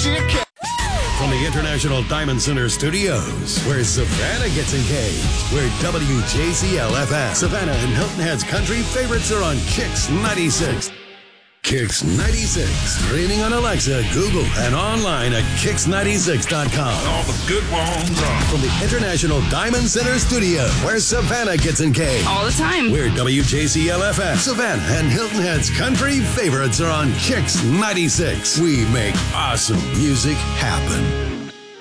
From the International Diamond Center Studios, where Savannah gets engaged, where WJCL-FM, Savannah and Hilton Head's country favorites are on Kix 96. Kix 96, streaming on Alexa, Google, and online at Kix96.com. All the good ones are. From the International Diamond Center Studio, where Savannah gets engaged. All the time. Where WJCL-FM, Savannah and Hilton Head's country favorites are on Kix 96. We make awesome music happen.